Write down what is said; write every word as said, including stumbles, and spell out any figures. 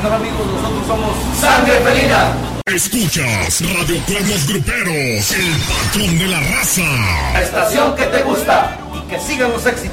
escuchar, amigos, nosotros somos Sangre Felina. Escuchas Radio Cuernos Gruperos, el patrón de la raza. La estación que te gusta y que sigan los éxitos.